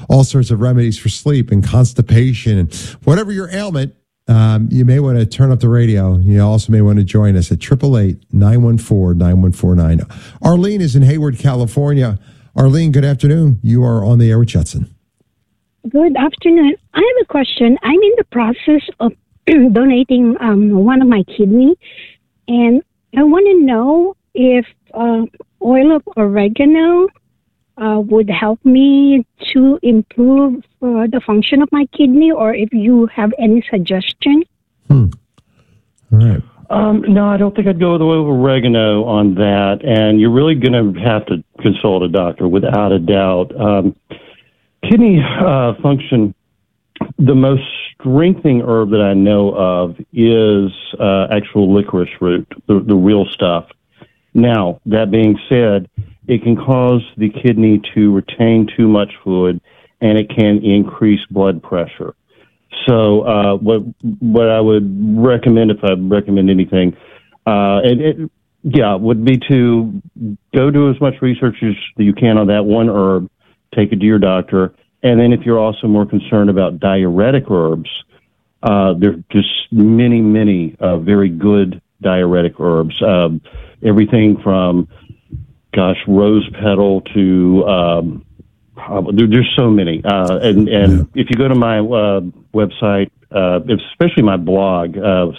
all sorts of remedies for sleep and constipation and whatever your ailment. You may want to turn up the radio. You also may want to join us at 888-914-9149. Arlene is in Hayward, California. Arlene, good afternoon. You are on the air with Judson. Good afternoon. I have a question. I'm in the process of donating one of my kidney, and I want to know if oil of oregano would help me to improve the function of my kidney, or if you have any suggestion. All right. No, I don't think I'd go with oil of oregano on that, and you're really going to have to consult a doctor without a doubt. Kidney function, the most strengthening herb that I know of is actual licorice root, the real stuff. Now, that being said, it can cause the kidney to retain too much fluid, and it can increase blood pressure. So what I would recommend, if I recommend anything, would be to go do as much research as you can on that one herb, take it to your doctor, and then if you're also more concerned about diuretic herbs, there are just many, many very good diuretic herbs. Everything from, rose petal to there's so many. And if you go to my website, especially my blog,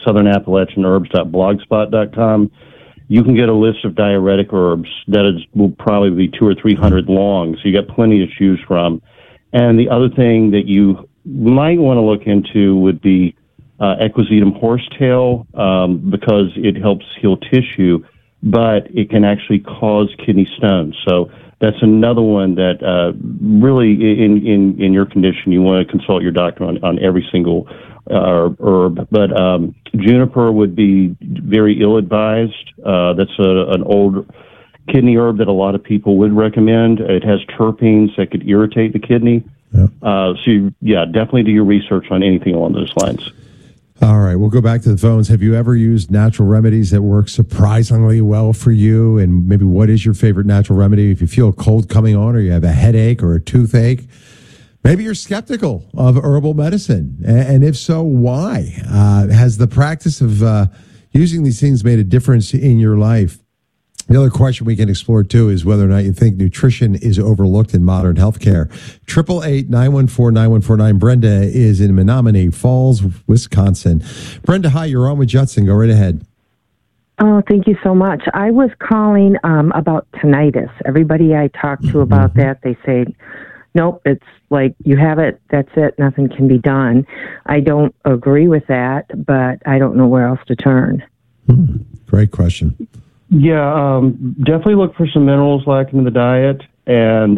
southern-appalachian-herbs.blogspot.com, you can get a list of diuretic herbs that will probably be 200 or 300 long, so you got plenty to choose from. And the other thing that you might want to look into would be Equisetum horsetail, because it helps heal tissue, but it can actually cause kidney stones. So that's another one that really, in your condition, you want to consult your doctor on every single herb. But juniper would be very ill-advised. That's an old kidney herb that a lot of people would recommend. It has terpenes that could irritate the kidney. Definitely do your research on anything along those lines. All right, we'll go back to the phones. Have you ever used natural remedies that work surprisingly well for you? And maybe what is your favorite natural remedy? If you feel a cold coming on, or you have a headache or a toothache, maybe you're skeptical of herbal medicine. And if so, why? Has the practice of using these things made a difference in your life? The other question we can explore, too, is whether or not you think nutrition is overlooked in modern healthcare. 888-914-9149. Brenda is in Menominee Falls, Wisconsin. Brenda, hi, you're on with Judson. Go right ahead. Oh, thank you so much. I was calling about tinnitus. Everybody I talk to about that, they say, nope, it's like you have it, that's it, nothing can be done. I don't agree with that, but I don't know where else to turn. Great question. Yeah, definitely look for some minerals lacking in the diet, and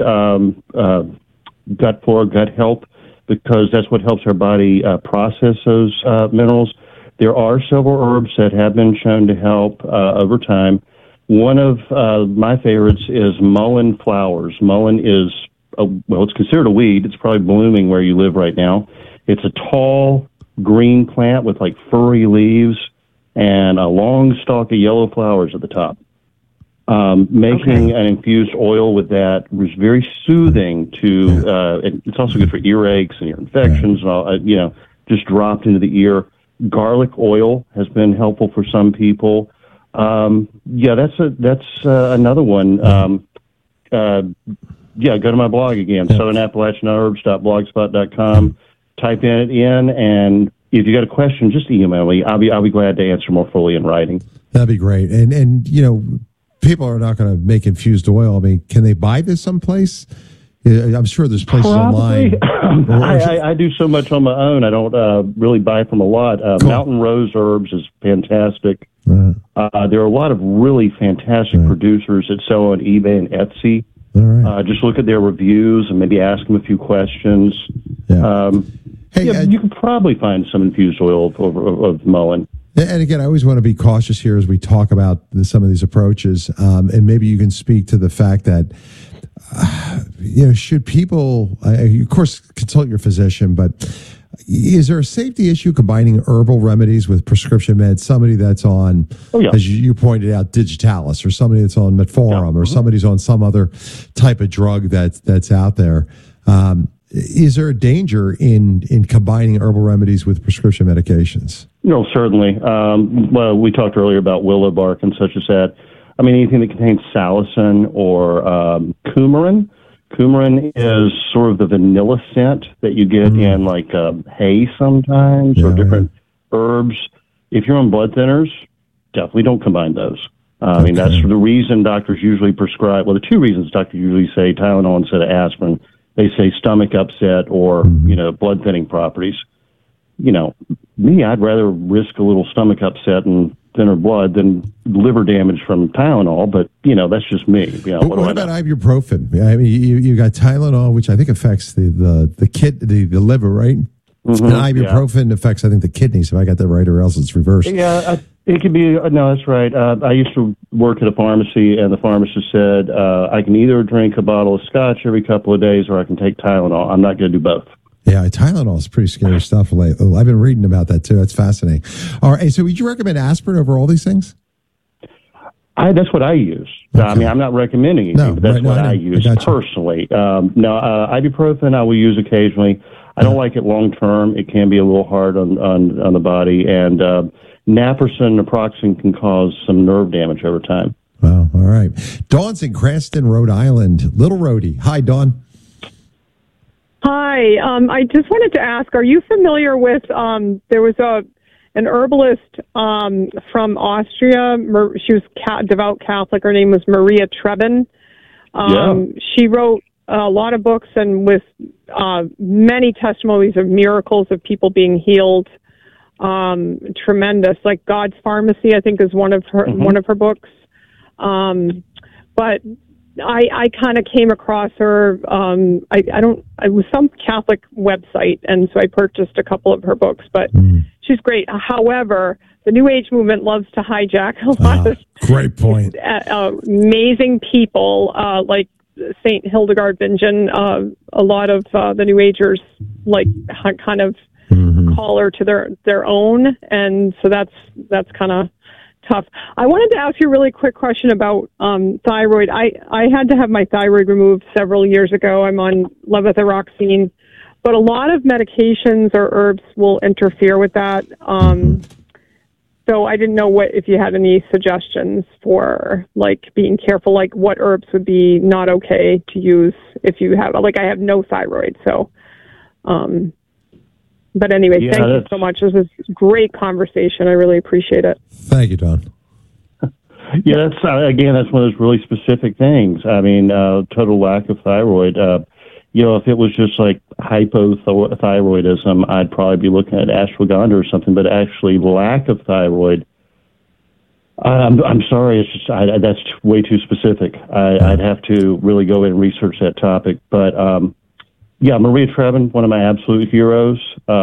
gut flora, gut health, because that's what helps our body process those minerals. There are several herbs that have been shown to help over time. One of my favorites is mullein flowers. Mullein is, it's considered a weed. It's probably blooming where you live right now. It's a tall green plant with like furry leaves and a long stalk of yellow flowers at the top. Making an infused oil with that was very soothing to, it's also good for earaches and ear infections and all, just dropped into the ear. Garlic oil has been helpful for some people. That's another one. Go to my blog again, southern-appalachian-herbs.blogspot.com. Type it in, and if you got a question, just email me. I'll be glad to answer more fully in writing. That'd be great. And people are not going to make infused oil. I mean, can they buy this someplace? I'm sure there's places online. I do so much on my own. I don't really buy from a lot. Cool. Mountain Rose Herbs is fantastic. There are a lot of really fantastic producers that sell on eBay and Etsy. Just look at their reviews and maybe ask them a few questions. You can probably find some infused oil of mullein. And again, I always want to be cautious here as we talk about some of these approaches. And maybe you can speak to the fact that, should people, of course, consult your physician, but is there a safety issue combining herbal remedies with prescription meds? Somebody that's on, as you pointed out, Digitalis, or somebody that's on Metformin, or somebody's on some other type of drug that's out there. is there a danger in combining herbal remedies with prescription medications? No, certainly. Well, we talked earlier about willow bark and such as that. I mean, anything that contains salicin or coumarin. Coumarin is sort of the vanilla scent that you get in like hay sometimes or different herbs. If you're on blood thinners, definitely don't combine those. I mean, that's the reason doctors usually prescribe. Well, the two reasons doctors usually say Tylenol instead of aspirin. They say stomach upset or, blood thinning properties. Me, I'd rather risk a little stomach upset and thinner blood than liver damage from Tylenol, but, that's just me. What about ibuprofen? I mean, you got Tylenol, which I think affects the liver, right? Mm-hmm, and ibuprofen affects, I think, the kidneys, if I got that right, or else it's reversed. Yeah, it could be. No, that's right. I used to work at a pharmacy, and the pharmacist said, I can either drink a bottle of scotch every couple of days or I can take Tylenol. I'm not going to do both. Yeah, Tylenol is pretty scary stuff. I've been reading about that, too. That's fascinating. All right, so would you recommend aspirin over all these things? That's what I use. Okay. I mean, I'm not recommending anything, but that's what I use personally. Ibuprofen I will use occasionally. I don't like it long term. It can be a little hard on the body, and naproxen, naproxen can cause some nerve damage over time. Wow. All right. Dawn's in Cranston, Rhode Island. Little Rhodey. Hi, Dawn. Hi. I just wanted to ask, are you familiar with, there was an herbalist from Austria. She was devout Catholic. Her name was Maria Trebin. She wrote a lot of books and with many testimonies of miracles of people being healed. Tremendous, like God's Pharmacy, I think, is one of her books. But I kind of came across her. It was some Catholic website, and so I purchased a couple of her books. But she's great. However, the New Age movement loves to hijack a lot of great point. Amazing people like Saint Hildegard Bingen. A lot of the New Agers kind of call her to their own, and so that's kind of tough. I wanted to ask you a really quick question about thyroid. I had to have my thyroid removed several years ago. I'm on levothyroxine, but a lot of medications or herbs will interfere with that. So I didn't know if you had any suggestions for being careful, what herbs would be not okay to use if you have, I have no thyroid. So, but anyway, thank you so much. This is a great conversation. I really appreciate it. Thank you, Don. Yeah, that's one of those really specific things. I mean, total lack of thyroid. If it was just like hypothyroidism, I'd probably be looking at ashwagandha or something. But actually, lack of thyroid, I'm sorry, it's just that's way too specific. I'd have to really go in and research that topic. But Maria Trebin, one of my absolute heroes.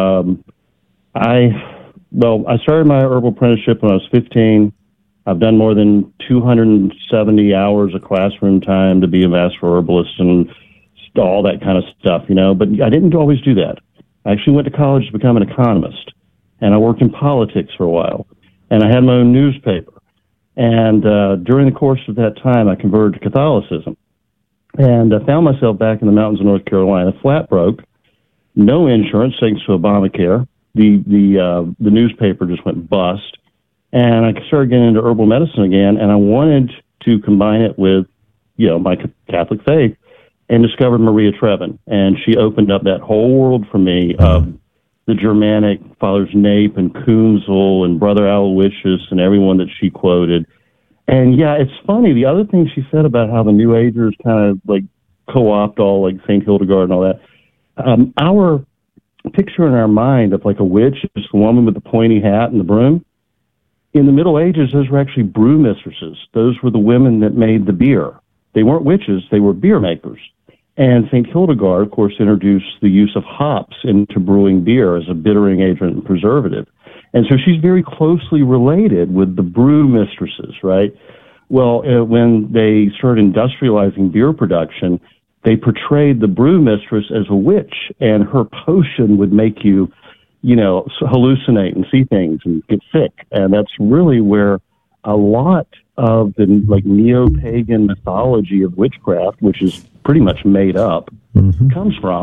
I started my herbal apprenticeship when I was 15. I've done more than 270 hours of classroom time to be a master herbalist and all that kind of stuff, but I didn't always do that. I actually went to college to become an economist, and I worked in politics for a while, and I had my own newspaper. And during the course of that time, I converted to Catholicism, and I found myself back in the mountains of North Carolina, flat broke, no insurance thanks to Obamacare. The newspaper just went bust, and I started getting into herbal medicine again, and I wanted to combine it with, my Catholic faith, and discovered Maria Trebin. And she opened up that whole world for me of the Germanic Fathers Nape and Kunzel and Brother Aloysius and everyone that she quoted. And it's funny. The other thing she said about how the New Agers kind of co-opt all St. Hildegard and all that. Our picture in our mind of a witch is the woman with the pointy hat and the broom. In the Middle Ages, those were actually brew mistresses. Those were the women that made the beer. They weren't witches. They were beer makers. And St. Hildegard, of course, introduced the use of hops into brewing beer as a bittering agent and preservative. And so she's very closely related with the brew mistresses, right? Well, when they started industrializing beer production, they portrayed the brew mistress as a witch, and her potion would make you, hallucinate and see things and get sick. And that's really where a lot of the neo-pagan mythology of witchcraft, which is pretty much made up, comes from.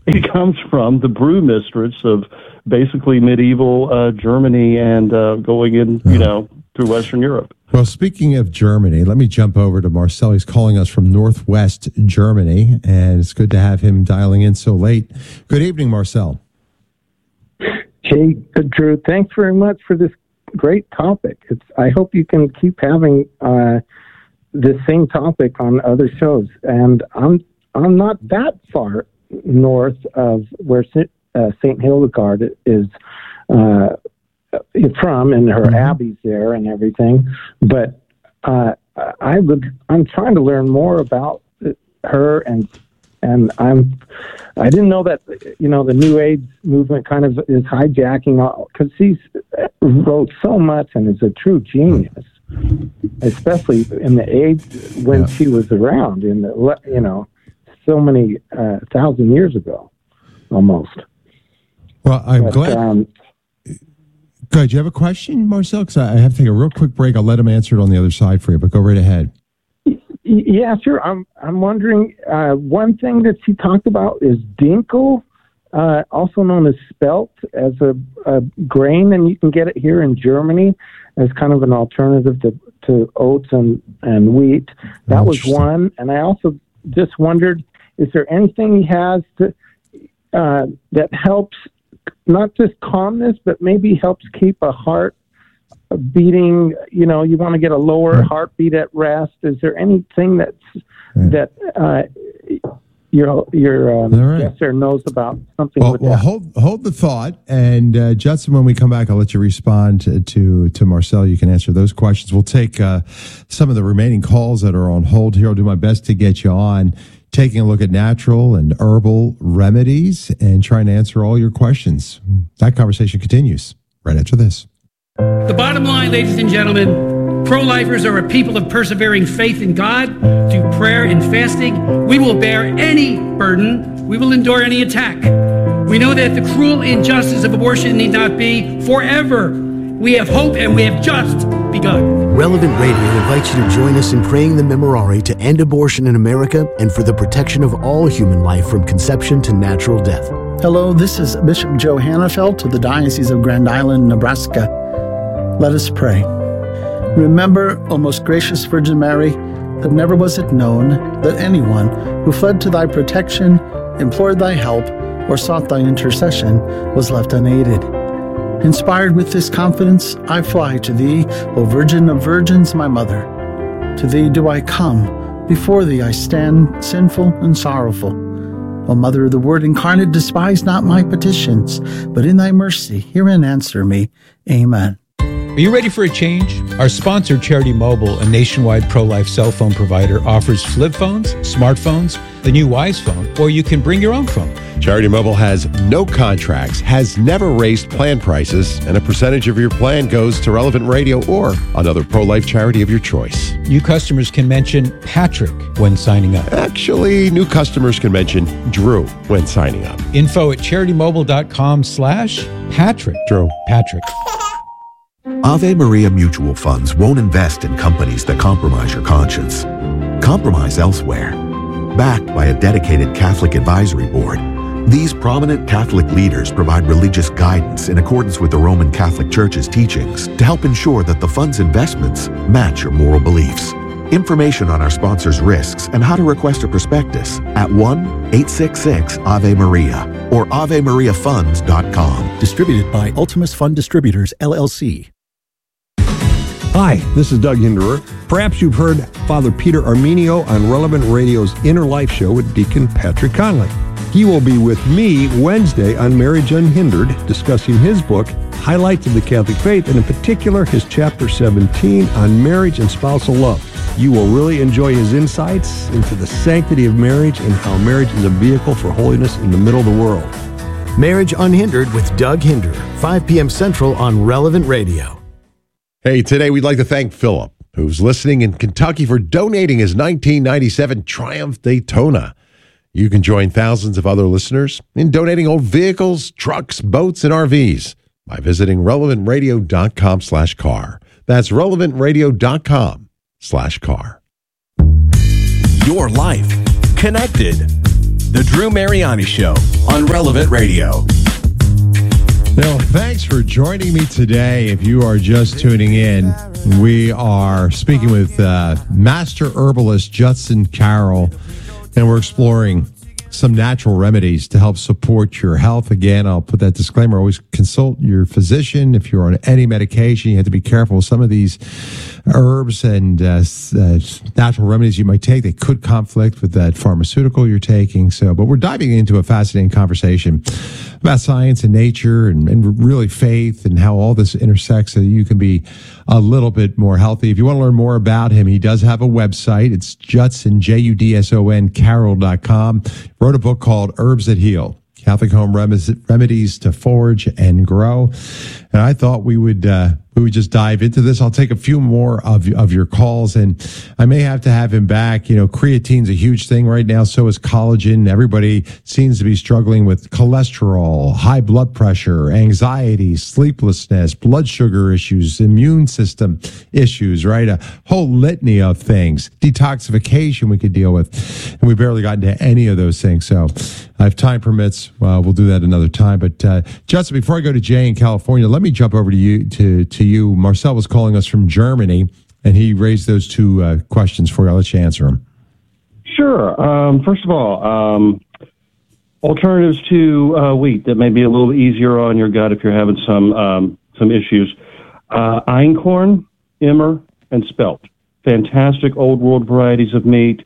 it comes from the brewmistress of basically medieval Germany and going in, through Western Europe. Well, speaking of Germany, let me jump over to Marcel. He's calling us from Northwest Germany, and it's good to have him dialing in so late. Good evening, Marcel. Hey, Drew, thanks very much for this great topic. I hope you can keep having this same topic on other shows. And I'm not that far north of where St. Hildegard is from, and her abbey's there and everything. But I'm trying to learn more about her, and I didn't know that the New Age movement kind of is hijacking all, because she wrote so much and is a true genius, especially in the age when she was around in the so many 1,000 years ago, almost. Well, I'm glad. Good. Do you have a question, Marcel? Because I have to take a real quick break. I'll let him answer it on the other side for you, but go right ahead. Yeah, sure. I'm wondering, one thing that she talked about is dinkel, also known as spelt, as a grain, and you can get it here in Germany as kind of an alternative to oats and wheat. That was one. And I also just wondered, is there anything he has that helps not just calmness, but maybe helps keep a heart beating? You want to get a lower heartbeat at rest. Is there anything that your guest there knows about something with that? Hold the thought, and Judson, when we come back, I'll let you respond to Marcel. You can answer those questions. We'll take some of the remaining calls that are on hold here. I'll do my best to get you on, taking a look at natural and herbal remedies and trying to answer all your questions. That conversation continues right after this. The bottom line, ladies and gentlemen, pro-lifers are a people of persevering faith in God through prayer and fasting. We will bear any burden. We will endure any attack. We know that the cruel injustice of abortion need not be forever. We have hope, and we have just begun. Relevant Radio invites you to join us in praying the Memorare to end abortion in America and for the protection of all human life from conception to natural death. Hello, this is Bishop Joe Hannafelt of the Diocese of Grand Island, Nebraska. Let us pray. Remember, O most gracious Virgin Mary, that never was it known that anyone who fled to thy protection, implored thy help, or sought thy intercession was left unaided. Inspired with this confidence, I fly to thee, O Virgin of Virgins, my mother. To thee do I come, before thee I stand, sinful and sorrowful. O Mother of the Word incarnate, despise not my petitions, but in thy mercy hear and answer me. Amen. Are you ready for a change? Our sponsor, Charity Mobile, a nationwide pro-life cell phone provider, offers flip phones, smartphones, the new Wise phone, or you can bring your own phone. Charity Mobile has no contracts, has never raised plan prices, and a percentage of your plan goes to Relevant Radio or another pro-life charity of your choice. New customers can mention Patrick when signing up. Actually, new customers can mention Drew when signing up. Info at CharityMobile.com/Patrick. Drew. Patrick. Ave Maria Mutual Funds won't invest in companies that compromise your conscience. Compromise elsewhere. Backed by a dedicated Catholic advisory board, these prominent Catholic leaders provide religious guidance in accordance with the Roman Catholic Church's teachings to help ensure that the fund's investments match your moral beliefs. Information on our sponsors' risks and how to request a prospectus at 1-866-AVE-MARIA or AveMariaFunds.com. Distributed by Ultimus Fund Distributors, LLC. Hi, this is Doug Hinderer. Perhaps you've heard Father Peter Armenio on Relevant Radio's Inner Life Show with Deacon Patrick Conley. He will be with me Wednesday on Marriage Unhindered, discussing his book, Highlights of the Catholic Faith, and in particular his chapter 17 on marriage and spousal love. You will really enjoy his insights into the sanctity of marriage and how marriage is a vehicle for holiness in the middle of the world. Marriage Unhindered with Doug Hinderer, 5 p.m. Central on Relevant Radio. Hey, today we'd like to thank Philip, who's listening in Kentucky, for donating his 1997 Triumph Daytona. You can join thousands of other listeners in donating old vehicles, trucks, boats, and RVs by visiting relevantradio.com/car. That's relevantradio.com/car. Your life connected. The Drew Mariani Show on Relevant Radio. Well, thanks for joining me today. If you are just tuning in, we are speaking with master herbalist Judson Carroll, and we're exploring some natural remedies to help support your health. Again, I'll put that disclaimer. Always consult your physician. If you're on any medication, you have to be careful. Some of these herbs and natural remedies you might take, they could conflict with that pharmaceutical you're taking. But we're diving into a fascinating conversation about science and nature and really faith and how all this intersects so that you can be a little bit more healthy. If you want to learn more about him, he does have a website. It's Judson, Judson, Carroll.com. Wrote a book called Herbs That Heal, Catholic Home Remedies to Forage and Grow. And I thought we would just dive into this. I'll take a few more of your calls, and I may have to have him back. You know, creatine's a huge thing right now. So is collagen. Everybody seems to be struggling with cholesterol, high blood pressure, anxiety, sleeplessness, blood sugar issues, immune system issues, right? A whole litany of things. Detoxification we could deal with, and we barely got into any of those things. So if time permits, we'll do that another time. But Judson, before I go to Jay in California, let me jump over to you. To you, Marcel was calling us from Germany, and he raised those two questions for you. I'll let you answer them. Sure. First of all, alternatives to wheat that may be a little easier on your gut if you're having some issues. Einkorn, Emmer, and Spelt. Fantastic old world varieties of wheat,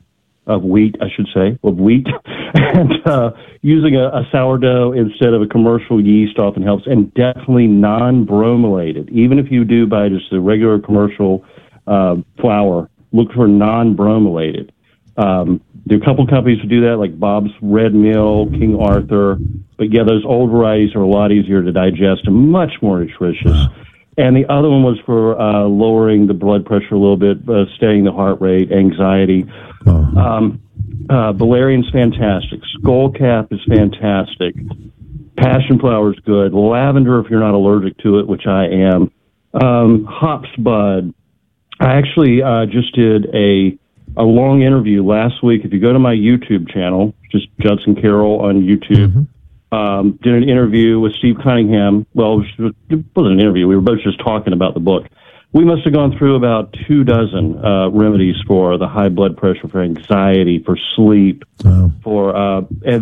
and using a sourdough instead of a commercial yeast often helps, and definitely non-bromelated. Even if you do buy just the regular commercial flour, look for non-bromelated. There are a couple companies who do that, like Bob's Red Mill, King Arthur, but yeah, those old varieties are a lot easier to digest and much more nutritious. And the other one was for lowering the blood pressure a little bit, steadying the heart rate, anxiety. Valerian's fantastic. Skullcap is fantastic. Passion flower is good. Lavender, if you're not allergic to it, which I am. Hops bud. I actually just did a long interview last week. If you go to my YouTube channel, just Judson Carroll on YouTube, did an interview with Steve Cunningham. Well, it wasn't an interview. We were both just talking about the book. We must have gone through about 24 remedies for the high blood pressure, for anxiety, for sleep, for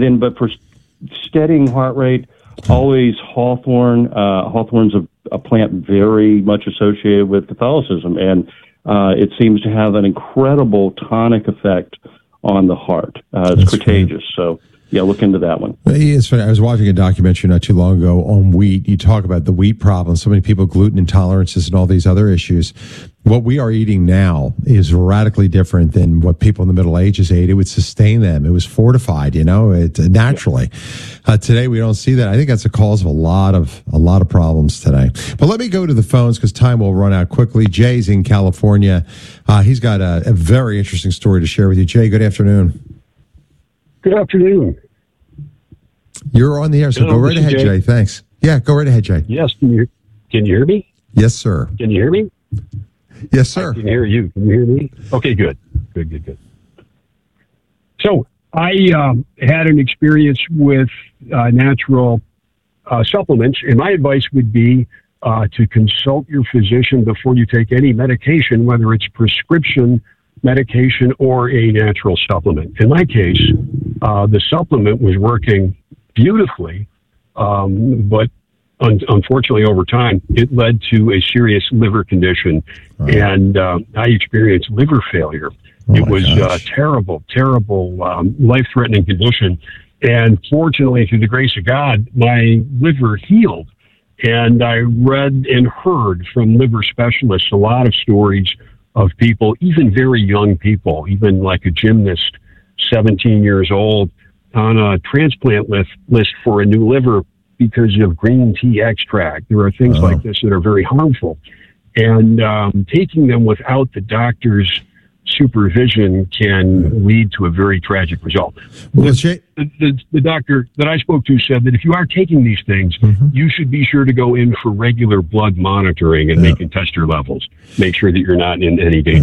steadying heart rate. Always hawthorn. Hawthorn's a plant very much associated with Catholicism, and it seems to have an incredible tonic effect on the heart. It's contagious, so. Yeah, look into that one. It's funny. I was watching a documentary not too long ago on wheat. You talk about the wheat problem. So many people, gluten intolerances and all these other issues. What we are eating now is radically different than what people in the Middle Ages ate. It would sustain them. It was fortified, naturally. Today we don't see that. I think that's a cause of a lot of problems today. But let me go to the phones because time will run out quickly. Jay's in California. He's got a very interesting story to share with you. Jay, good afternoon. Good afternoon. You're on the air, so go right ahead, Jay. Thanks. Yeah, go right ahead, Jay. Yes, can you hear me? Yes, sir. Can you hear me? Yes, sir. I can hear you. Can you hear me? Okay, good. Good. So I had an experience with natural supplements, and my advice would be to consult your physician before you take any medication, whether it's prescription medication or a natural supplement. In my case, the supplement was working beautifully, but unfortunately over time, it led to a serious liver condition, and I experienced liver failure. It was a terrible, life-threatening condition, and fortunately, through the grace of God, my liver healed, and I read and heard from liver specialists a lot of stories of people, even very young people, even like a gymnast, 17 years old, on a transplant list for a new liver because of green tea extract. There are things like this that are very harmful. And taking them without the doctor's supervision can lead to a very tragic result. Well, the doctor that I spoke to said that if you are taking these things, you should be sure to go in for regular blood monitoring, and they can test your levels, make sure that you're not in any danger.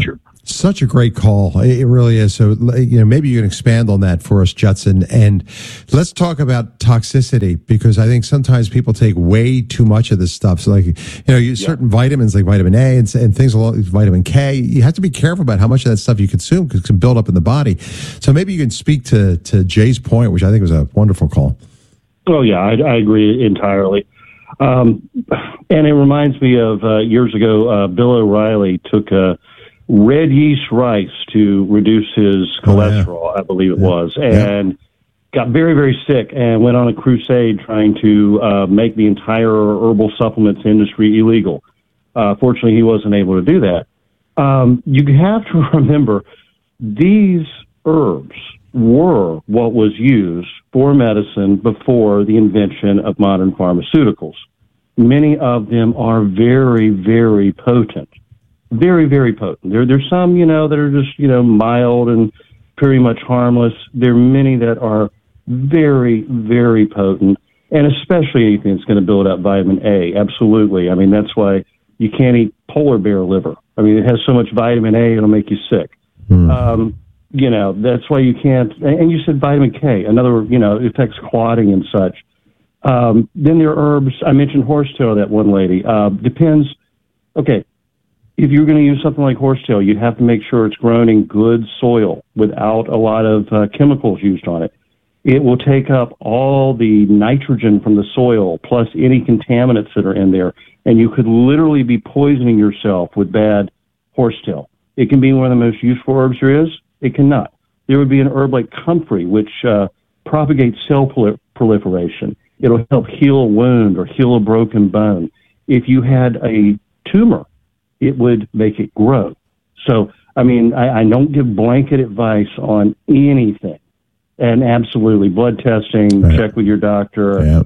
Such a great call. It really is. So, maybe you can expand on that for us, Judson. And let's talk about toxicity, because I think sometimes people take way too much of this stuff. So, certain vitamins like vitamin A and things along vitamin K, you have to be careful about how much of that stuff you consume because it can build up in the body. So maybe you can speak to Jay's point, which I think was a wonderful call. Oh, yeah, I agree entirely. And it reminds me of years ago, Bill O'Reilly took red yeast rice to reduce his cholesterol, I believe it was, and got very, very sick and went on a crusade trying to make the entire herbal supplements industry illegal. Fortunately, he wasn't able to do that. You have to remember, these herbs were what was used for medicine before the invention of modern pharmaceuticals. Many of them are very, very potent. Very, very potent. There's some, that are just, mild and pretty much harmless. There are many that are very, very potent, and especially anything that's going to build up vitamin A. Absolutely. I mean, that's why you can't eat polar bear liver. I mean, it has so much vitamin A, it'll make you sick. That's why you can't. And you said vitamin K, another, it affects clotting and such. Then there are herbs. I mentioned horsetail, that one lady. Depends. Okay. If you're going to use something like horsetail, you have to make sure it's grown in good soil without a lot of chemicals used on it. It will take up all the nitrogen from the soil plus any contaminants that are in there, and you could literally be poisoning yourself with bad horsetail. It can be one of the most useful herbs there is. It cannot. There would be an herb like comfrey, which propagates cell proliferation. It'll help heal a wound or heal a broken bone. If you had a tumor, it would make it grow. So, I mean, I don't give blanket advice on anything. And absolutely, blood testing, check with your doctor,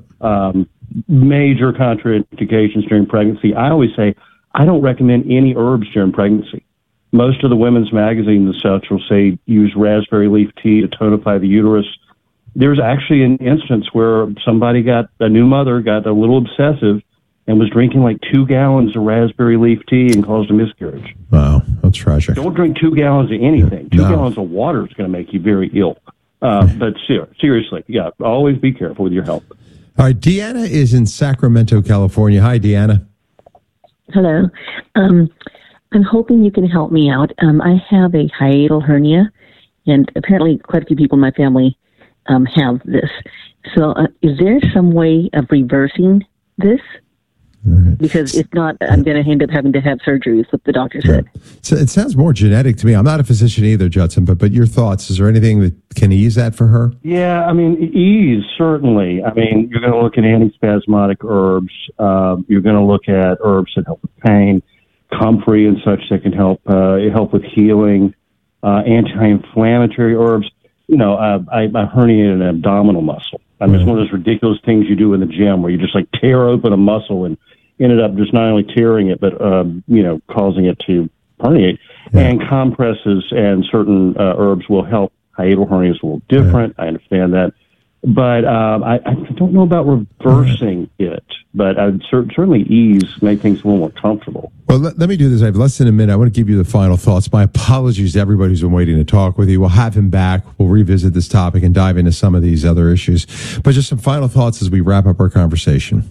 major contraindications during pregnancy. I always say, I don't recommend any herbs during pregnancy. Most of the women's magazines and such will say use raspberry leaf tea to tonify the uterus. There's actually an instance where a new mother got a little obsessive and was drinking like 2 gallons of raspberry leaf tea and caused a miscarriage. Wow, that's tragic. Don't drink 2 gallons of anything. 2 gallons of water is going to make you very ill. But seriously, always be careful with your health. All right, Deanna is in Sacramento, California. Hi, Deanna. Hello. I'm hoping you can help me out. I have a hiatal hernia, and apparently quite a few people in my family have this. So is there some way of reversing this? Right. Because if not, I'm going to end up having to have surgery, is what the doctor said. So it sounds more genetic to me. I'm not a physician either, Judson, but your thoughts. Is there anything that can ease that for her? Yeah, I mean, ease, certainly. I mean, you're going to look at antispasmodic herbs. You're going to look at herbs that help with pain, comfrey and such that can help with healing, anti-inflammatory herbs. I herniated an abdominal muscle. I mean, it's one of those ridiculous things you do in the gym where you just like tear open a muscle and ended up just not only tearing it, but, causing it to herniate. Yeah. And compresses and certain herbs will help. Hiatal hernia is a little different. I understand that. But I don't know about reversing it, but I'd certainly make things a little more comfortable. Well, let me do this. I have less than a minute. I want to give you the final thoughts. My apologies to everybody who's been waiting to talk with you. We'll have him back. We'll revisit this topic and dive into some of these other issues. But just some final thoughts as we wrap up our conversation.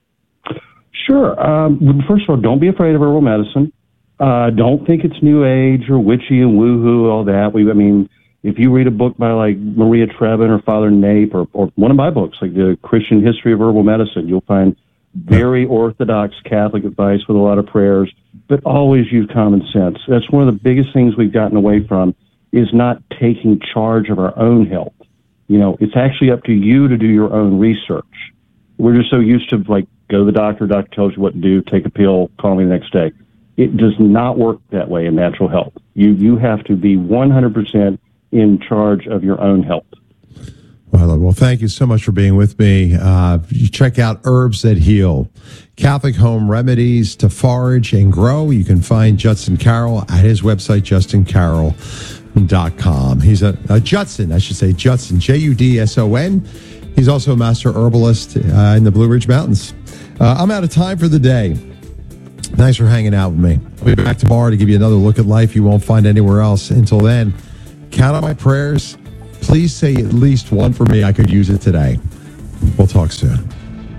Sure. First of all, don't be afraid of herbal medicine. Don't think it's new age or witchy and woohoo, all that. If you read a book by like Maria Trebin or Father Nape or one of my books, like the Christian History of Herbal Medicine, you'll find very orthodox Catholic advice with a lot of prayers, but always use common sense. That's one of the biggest things we've gotten away from, is not taking charge of our own health. It's actually up to you to do your own research. We're just so used to like, go to the doctor tells you what to do, take a pill, call me the next day. It does not work that way in natural health. You have to be 100% in charge of your own health. Well, thank you so much for being with me. You check out Herbs That Heal, Catholic home remedies to forage and grow. You can find Judson Carroll at his website, justincarroll.com. He's a Judson, I should say, Judson, Judson. He's also a master herbalist in the Blue Ridge Mountains. I'm out of time for the day. Thanks for hanging out with me. I'll be back tomorrow to give you another look at life you won't find anywhere else. Until then, count on my prayers. Please say at least one for me. I could use it today. We'll talk soon.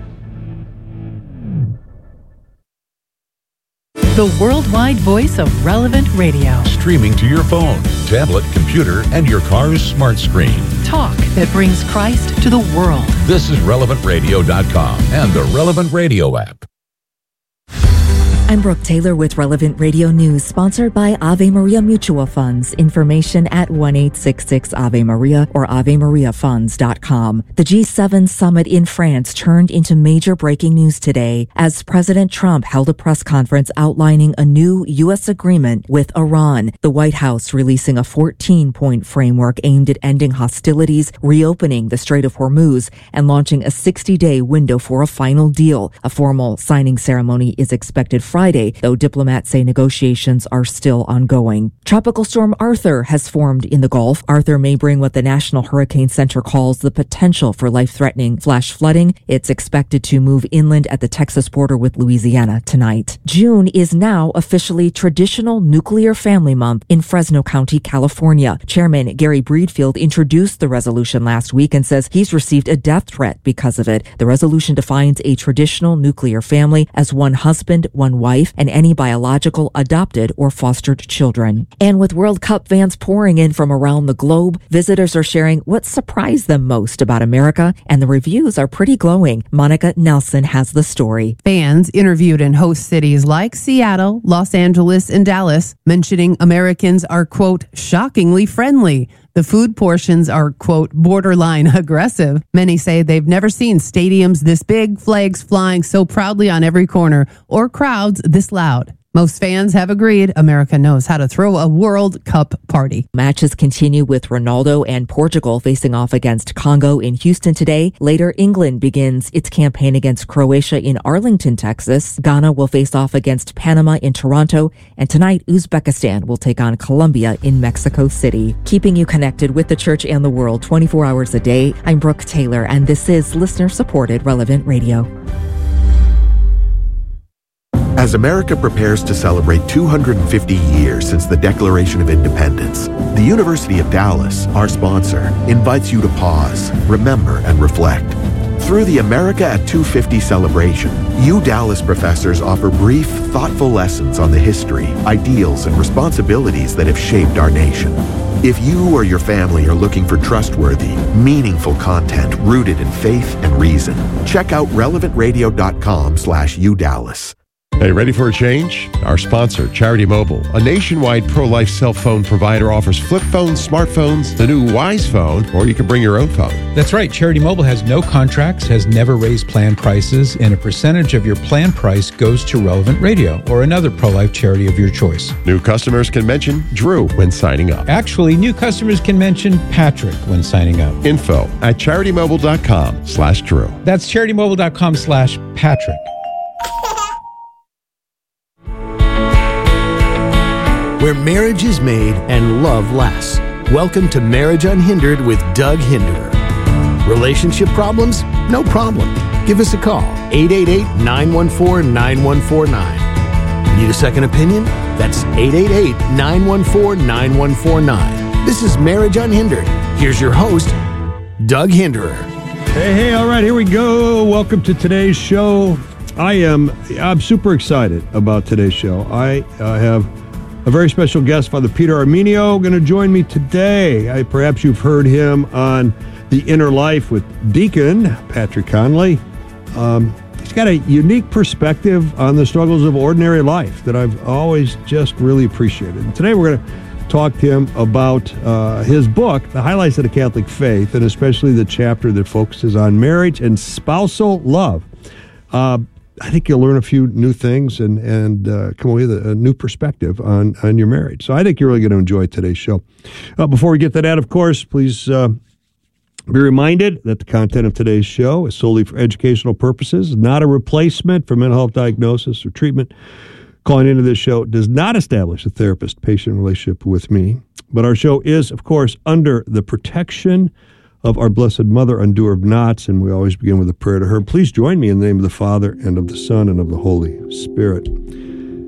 The worldwide voice of Relevant Radio. Streaming to your phone, tablet, computer, and your car's smart screen. Talk that brings Christ to the world. This is RelevantRadio.com and the Relevant Radio app. I'm Brooke Taylor with Relevant Radio News, sponsored by Ave Maria Mutual Funds. Information at 1-866-AVE-MARIA or AveMariaFunds.com. The G7 summit in France turned into major breaking news today as President Trump held a press conference outlining a new U.S. agreement with Iran. The White House releasing a 14-point framework aimed at ending hostilities, reopening the Strait of Hormuz, and launching a 60-day window for a final deal. A formal signing ceremony is expected Friday, though diplomats say negotiations are still ongoing. Tropical storm Arthur has formed in the Gulf. Arthur may bring what the National Hurricane Center calls the potential for life-threatening flash flooding. It's expected to move inland at the Texas border with Louisiana tonight. June is now officially Traditional Nuclear Family Month in Fresno County, California. Chairman Gary Breedfield introduced the resolution last week and says he's received a death threat because of it. The resolution defines a traditional nuclear family as one husband, one wife, and any biological, adopted, or fostered children. And with World Cup fans pouring in from around the globe, visitors are sharing what surprised them most about America, and the reviews are pretty glowing. Monica Nelson has the story. Fans interviewed in host cities like Seattle, Los Angeles, and Dallas, mentioning Americans are, quote, shockingly friendly. The food portions are, quote, borderline aggressive. Many say they've never seen stadiums this big, flags flying so proudly on every corner, or crowds this loud. Most fans have agreed America knows how to throw a World Cup party. Matches continue with Ronaldo and Portugal facing off against Congo in Houston today. Later, England begins its campaign against Croatia in Arlington, Texas. Ghana will face off against Panama in Toronto. And tonight, Uzbekistan will take on Colombia in Mexico City. Keeping you connected with the church and the world 24 hours a day, I'm Brooke Taylor, and this is listener-supported Relevant Radio. As America prepares to celebrate 250 years since the Declaration of Independence, the University of Dallas, our sponsor, invites you to pause, remember, and reflect. Through the America at 250 celebration, Dallas professors offer brief, thoughtful lessons on the history, ideals, and responsibilities that have shaped our nation. If you or your family are looking for trustworthy, meaningful content rooted in faith and reason, check out relevantradio.com/UDallas. Hey, ready for a change? Our sponsor, Charity Mobile, a nationwide pro-life cell phone provider, offers flip phones, smartphones, the new Wise Phone, or you can bring your own phone. That's right. Charity Mobile has no contracts, has never raised plan prices, and a percentage of your plan price goes to Relevant Radio or another pro-life charity of your choice. New customers can mention Drew when signing up. Actually, new customers can mention Patrick when signing up. Info at CharityMobile.com/Drew. That's CharityMobile.com/Patrick. Where marriage is made and love lasts. Welcome to Marriage Unhindered with Doug Hinderer. Relationship problems? No problem. Give us a call, 888-914-9149. Need a second opinion? That's 888-914-9149. This is Marriage Unhindered. Here's your host, Doug Hinderer. Hey, all right, here we go. Welcome to today's show. I'm super excited about today's show. I have a very special guest, Father Peter Armenio, going to join me today. Perhaps you've heard him on The Inner Life with Deacon Patrick Conley. He's got a unique perspective on the struggles of ordinary life that I've always just really appreciated. And today we're going to talk to him about his book, The Highlights of the Catholic Faith, and especially the chapter that focuses on marriage and spousal love. I think you'll learn a few new things and come away with a new perspective on your marriage. So I think you're really going to enjoy today's show. Before we get to that, of course, please be reminded that the content of today's show is solely for educational purposes, not a replacement for mental health diagnosis or treatment. Calling into this show does not establish a therapist-patient relationship with me, but our show is, of course, under the protection of our Blessed Mother, undoer of knots, and we always begin with a prayer to her. Please join me in the name of the Father, and of the Son, and of the Holy Spirit.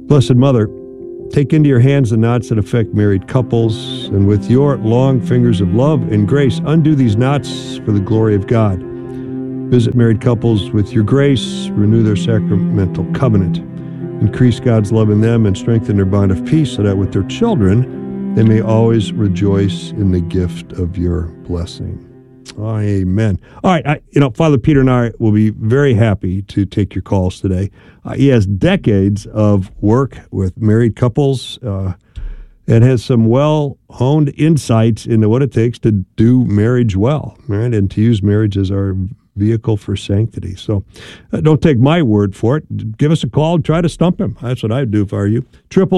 Blessed Mother, take into your hands the knots that affect married couples, and with your long fingers of love and grace, undo these knots for the glory of God. Visit married couples with your grace, renew their sacramental covenant, increase God's love in them, and strengthen their bond of peace so that with their children, they may always rejoice in the gift of your blessing. Amen. All right. Father Peter and I will be very happy to take your calls today. He has decades of work with married couples and has some well-honed insights into what it takes to do marriage well, right? And to use marriage as our vehicle for sanctity. So don't take my word for it. Give us a call and try to stump him. That's what I'd do if I were you.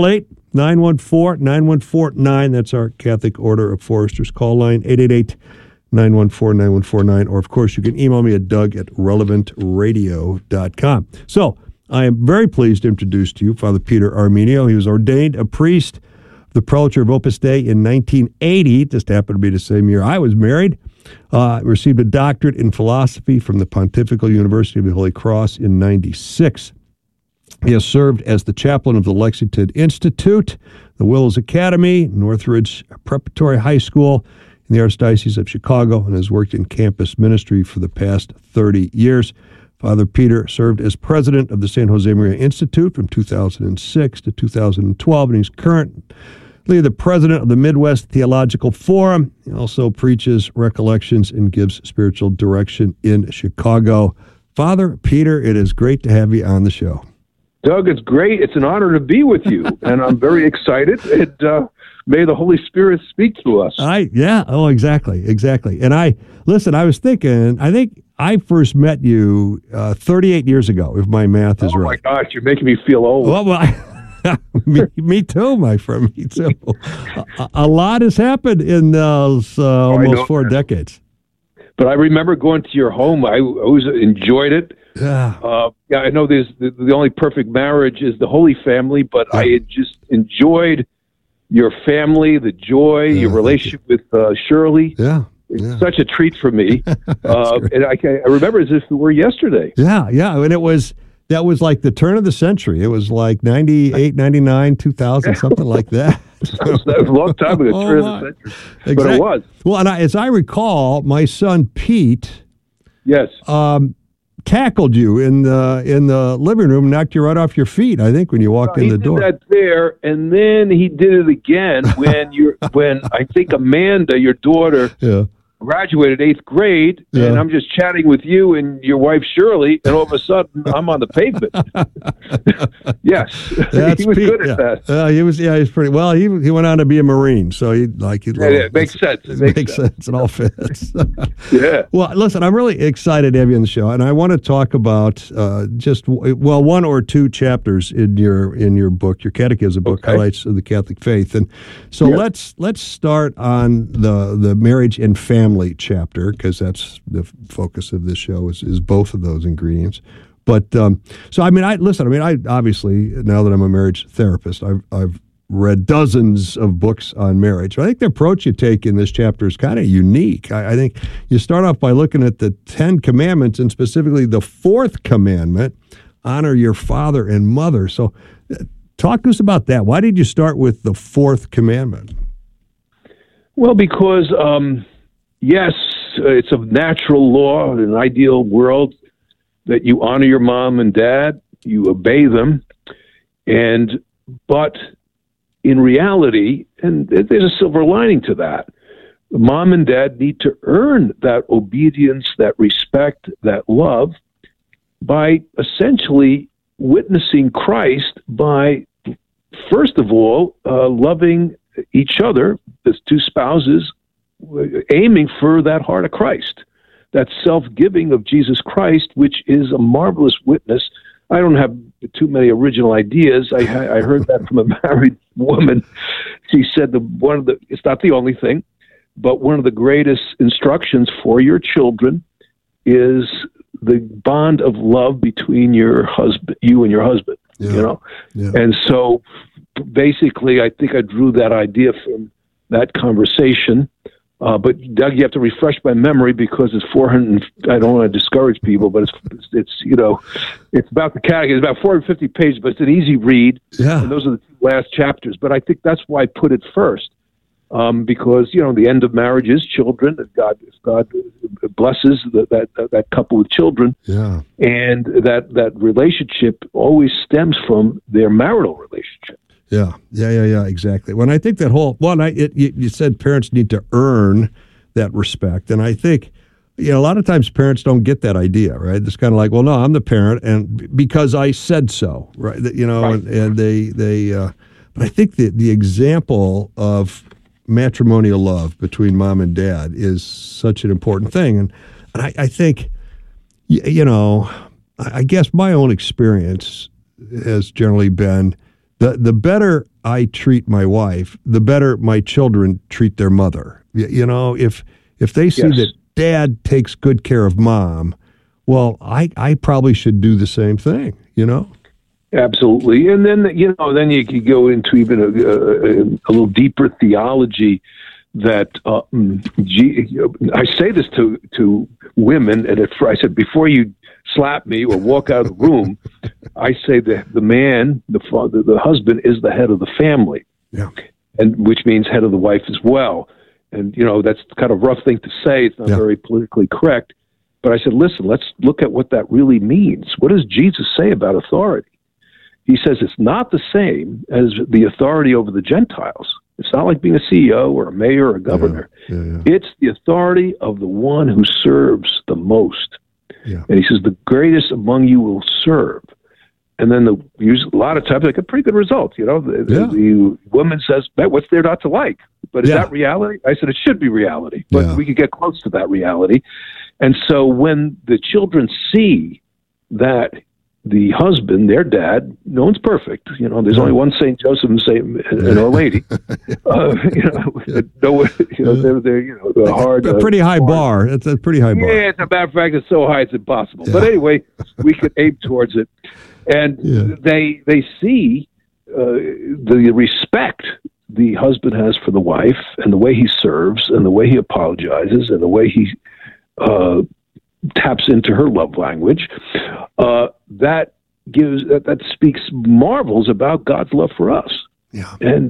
888-914-9149. That's our Catholic Order of Foresters call line, 888-914-9149. Or, of course, you can email me at doug@relevantradio.com. So I am very pleased to introduce to you Father Peter Armenio. He was ordained a priest of the Prelature of Opus Dei in 1980. It just happened to be the same year I was married. Received a doctorate in philosophy from the Pontifical University of the Holy Cross in 96. He has served as the chaplain of the Lexington Institute, the Willows Academy, Northridge Preparatory High School, in the Archdiocese of Chicago, and has worked in campus ministry for the past 30 years. Father Peter served as president of the San Josemaria Institute from 2006 to 2012, and he's currently the president of the Midwest Theological Forum. He also preaches recollections and gives spiritual direction in Chicago. Father Peter, it is great to have you on the show. Doug, it's great. It's an honor to be with you, and I'm very excited. May the Holy Spirit speak to us. Exactly. And I was thinking, I think I first met you 38 years ago, if my math is right. Oh my gosh, you're making me feel old. Me too, my friend. Me too. A lot has happened in those almost 4 decades. But I remember going to your home. I always enjoyed it. Yeah. I know there's the only perfect marriage is the Holy Family, but I had just enjoyed your family, the joy, your relationship with Shirley. Yeah. It's such a treat for me. And I remember as if it were yesterday. Yeah. And that was like the turn of the century. It was like 98, 99, 2000, something like that. That was a long time ago, turn of the century. Exactly. But it was. Well, and as I recall, my son Pete tackled you in the living room, knocked you right off your feet, I think, when you walked in the door. He did that there, and then he did it again when I think Amanda, your daughter, graduated 8th grade, and I'm just chatting with you and your wife Shirley, and all of a sudden I'm on the pavement. Yes, he was Pete, good at that. He was pretty well. He went on to be a Marine, so it makes sense. It makes sense. It all fits. Yeah. Well, listen, I'm really excited to have you on the show, and I want to talk about just 1 or 2 chapters in your book, your catechism book, Highlights of the Catholic Faith, and so let's start on the marriage and family chapter, because that's the focus of this show is both of those ingredients. But I obviously, now that I'm a marriage therapist, I've read dozens of books on marriage. I think the approach you take in this chapter is kind of unique. I think you start off by looking at the 10 commandments, and specifically the 4th commandment, honor your father and mother. So talk to us about that. Why did you start with the 4th commandment? Well, because yes, it's a natural law in an ideal world that you honor your mom and dad, you obey them, but in reality, and there's a silver lining to that, mom and dad need to earn that obedience, that respect, that love by essentially witnessing Christ by, first of all, loving each other, as 2 spouses, aiming for that heart of Christ, that self-giving of Jesus Christ, which is a marvelous witness. I don't have too many original ideas. I heard that from a married woman. She said it's not the only thing, but one of the greatest instructions for your children is the bond of love between you and your husband. And so basically I think I drew that idea from that conversation. But Doug, you have to refresh my memory because it's 400. I don't want to discourage people, but it's it's about the catechism. It's about 450 pages, but it's an easy read. Yeah. And those are the two last chapters. But I think that's why I put it first, because the end of marriage is children. And God blesses that couple with children. Yeah. And that relationship always stems from their marital relationship. Yeah, exactly. When I think that whole you said parents need to earn that respect, and I think a lot of times parents don't get that idea, right? It's kind of like, well, no, I'm the parent, and because I said so, right? Right. And they but I think the example of matrimonial love between mom and dad is such an important thing, and I think, I guess my own experience has generally been. The better I treat my wife, the better my children treat their mother. If they see that dad takes good care of mom, well, I probably should do the same thing. Absolutely, and then then you could go into even a little deeper theology. That I say this to women, and I said before you slap me or walk out of the room, I say that the man, the father, the husband is the head of the family, and which means head of the wife as well. And that's kind of a rough thing to say. It's not very politically correct, but I said, listen, let's look at what that really means. What does Jesus say about authority? He says it's not the same as the authority over the Gentiles. It's not like being a CEO or a mayor or a governor. It's the authority of the one who serves the most. Yeah. And he says, the greatest among you will serve. And then a lot of times they get pretty good results. The woman says, what's there not to like? But is that reality? I said, it should be reality, but we could get close to that reality. And so when the children see that the husband, their dad, no one's perfect. There's only one Saint Joseph and Our Lady. They're hard. A pretty high bar. It's a pretty high bar. Yeah, as a matter of fact, it's so high it's impossible. Yeah. But anyway, we could aim towards it, and they see the respect the husband has for the wife, and the way he serves, and the way he apologizes, and the way he taps into her love language. That speaks marvels about God's love for us. Yeah. And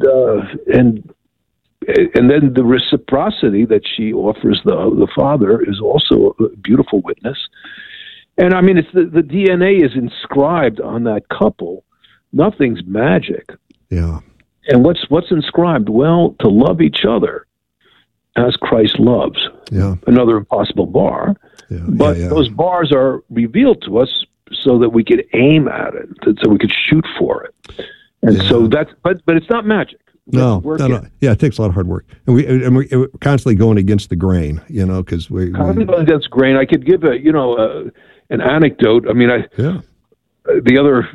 then the reciprocity that she offers the father is also a beautiful witness. And I mean, it's the DNA is inscribed on that couple. Nothing's magic. Yeah. And what's inscribed? Well, to love each other as Christ loves. Yeah. Another impossible bar. Yeah. But those bars are revealed to us so that we could aim at it, so we could shoot for it. And so but it's not magic. No. Yeah, it takes a lot of hard work, and we're constantly going against the grain, because we're going against grain. I could give an anecdote. I mean, the other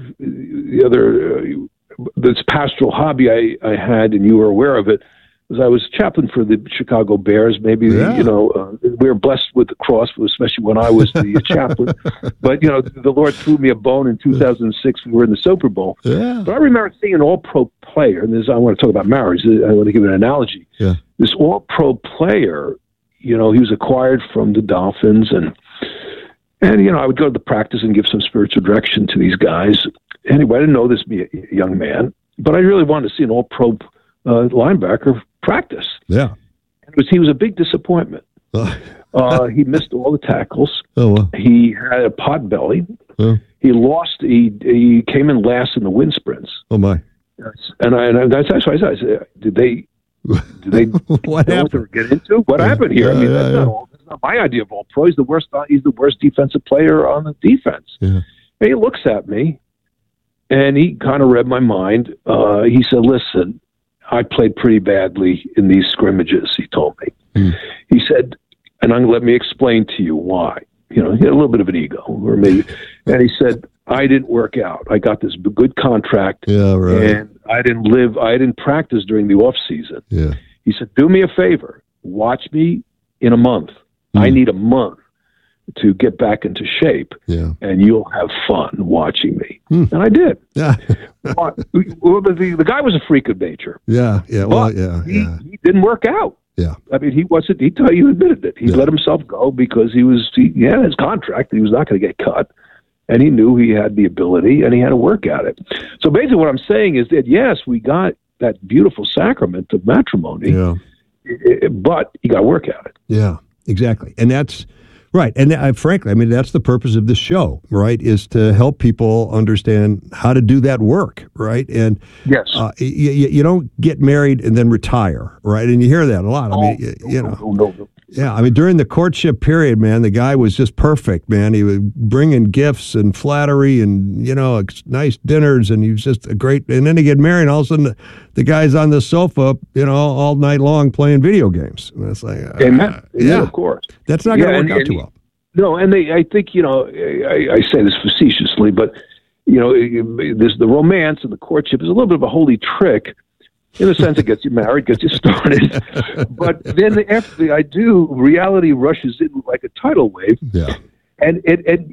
this pastoral hobby I had, and you were aware of it, was I was chaplain for the Chicago Bears. Maybe we were blessed with the cross, especially when I was the chaplain. But the Lord threw me a bone in 2006. We were in the Super Bowl. Yeah. But I remember seeing an All-Pro player, and I want to talk about marriage. I want to give an analogy. Yeah. This All-Pro player, he was acquired from the Dolphins, and I would go to the practice and give some spiritual direction to these guys. Anyway, I didn't know this young man, but I really wanted to see an All-Pro linebacker practice. Yeah. He was a big disappointment. He missed all the tackles. Oh, wow. He had a pot belly. He lost. He came in last in the wind sprints. Oh my! And that's why I said, did they what know what they were getting into? What happened here? That's not my idea of all pro. He's the worst. He's the worst defensive player on the defense. Yeah. And he looks at me, and he kind of read my mind. He said, "Listen, I played pretty badly in these scrimmages," he told me. He said, and let me explain to you why. He had a little bit of an ego, or maybe. And he said, I didn't work out. I got this good contract, and I didn't practice during the off season. Yeah. He said, do me a favor. Watch me in a month. I need a month. to get back into shape, and you'll have fun watching me. And I did. Yeah. Well, the guy was a freak of nature. Yeah. Well, he didn't work out. Yeah. I mean, he wasn't. He admitted it. He let himself go because he had his contract. He was not going to get cut, and he knew he had the ability, and he had to work at it. So basically, what I'm saying is that yes, we got that beautiful sacrament of matrimony, but you got to work at it. Yeah, exactly, and that's. Right. And frankly, I mean, that's the purpose of this show, right, is to help people understand how to do that work, right? And yes, you don't get married and then retire, right? And you hear that a lot. I mean, no. Yeah, I mean, during the courtship period, man, the guy was just perfect, man. He was bringing gifts and flattery and, nice dinners, and he was just a great, and then he get married, and all of a sudden the guy's on the sofa, all night long playing video games. And it's like, Amen, of course. That's not going to work out too well. No, and I think, I say this facetiously, but, there's the romance and the courtship is a little bit of a holy trick. In a sense, it gets you married, gets you started. But then after reality rushes in like a tidal wave. Yeah. And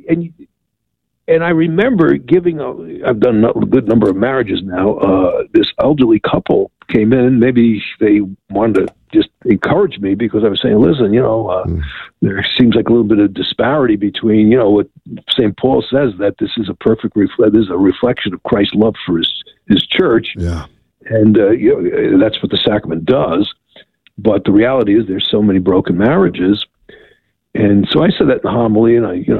I remember I've done a good number of marriages now. This elderly couple came in. Maybe they wanted to just encourage me because I was saying, listen, there seems like a little bit of disparity between, what St. Paul says, that this is a this is a reflection of Christ's love for his church. Yeah. And that's what the sacrament does. But the reality is there's so many broken marriages. And so I said that in the homily, and I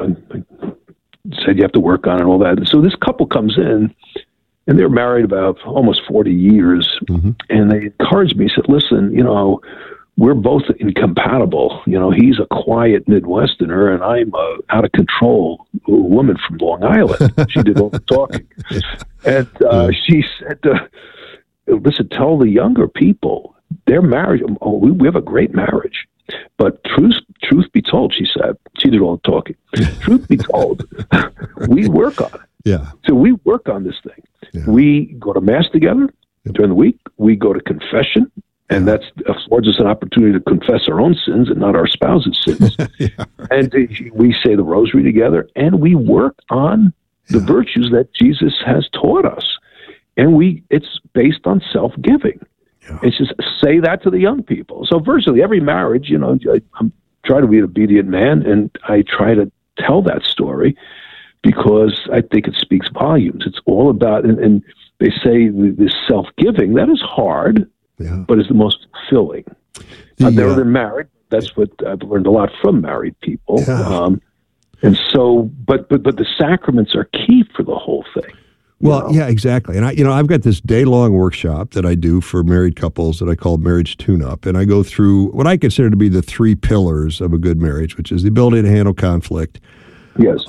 said you have to work on it and all that. And so this couple comes in, and they're married about almost 40 years. Mm-hmm. And they encouraged me, said, listen, we're both incompatible. He's a quiet Midwesterner, and I'm a out of control woman from Long Island. She did all the talking. And she said, listen, tell the younger people they're married. We have a great marriage. But truth be told, she said, she did all the talking. Truth be told, we work on it. Yeah. So we work on this thing. Yeah. We go to Mass together during the week. We go to confession, and that affords us an opportunity to confess our own sins and not our spouse's sins. And we say the rosary together, and we work on the virtues that Jesus has taught us. And it's based on self-giving. Yeah. It's just say that to the young people. So virtually every marriage, I'm trying to be an obedient man, and I try to tell that story because I think it speaks volumes. It's all about, and they say this self-giving, that is hard, but it's the most fulfilling. I've never been married. That's what I've learned a lot from married people. Yeah. And so, but the sacraments are key for the whole thing. Well, yeah, exactly. And I've got this day-long workshop that I do for married couples that I call Marriage Tune-Up. And I go through what I consider to be the 3 pillars of a good marriage, which is the ability to handle conflict. Yes.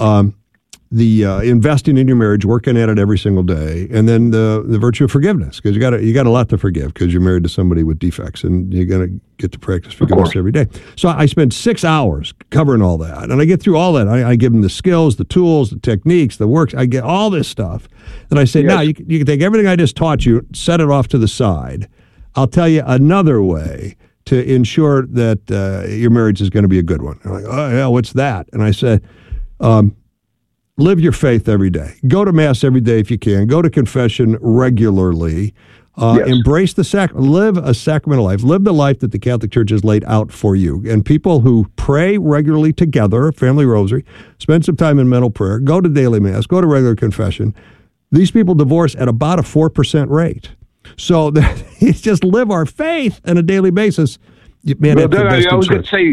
The investing in your marriage, working at it every single day, and then the virtue of forgiveness, because you got a lot to forgive because you're married to somebody with defects, and you're going to get to practice forgiveness every day. So I spend 6 hours covering all that, and I get through all that. I give them the skills, the tools, the techniques, the works. I get all this stuff, and I say, now you can take everything I just taught you, set it off to the side. I'll tell you another way to ensure that your marriage is going to be a good one. They're like, oh yeah, what's that? And I said, live your faith every day. Go to Mass every day if you can. Go to confession regularly. Embrace the live a sacramental life. Live the life that the Catholic Church has laid out for you. And people who pray regularly together, family rosary, spend some time in mental prayer, go to daily Mass, go to regular confession. These people divorce at about a 4% rate. So it's just live our faith on a daily basis. Man, I was going to say